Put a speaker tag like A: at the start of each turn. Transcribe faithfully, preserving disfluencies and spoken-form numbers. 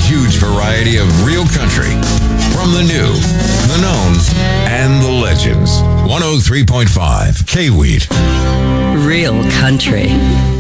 A: huge variety of real country. From the new, the known, and the legends. one oh three point five K-Weed.
B: Real country.